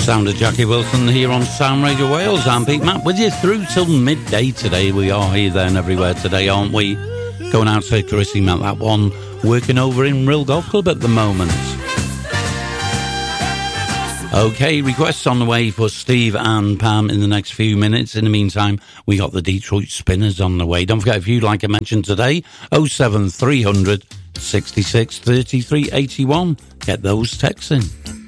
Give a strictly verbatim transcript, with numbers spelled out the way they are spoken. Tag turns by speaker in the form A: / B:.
A: Sound of Jackie Wilson here on Sound Radio Wales. I'm Pete Matt with you through till midday today. We are here, there and everywhere today, aren't we? Going out to Chrissy Matt, that one working over in Rill Golf Club at the moment. Okay, requests on the way for Steve and Pam in the next few minutes. In the meantime, we got the Detroit Spinners on the way. Don't forget, if you'd like a mention today, oh seven three hundred, sixty-six, thirty-three, eighty-one. Get those texts in.